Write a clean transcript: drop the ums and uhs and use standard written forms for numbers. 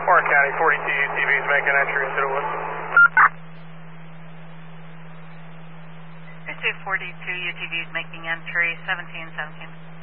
Warren County 42 UTVs making entry into the woods. 42 UTVs making entry, 1717.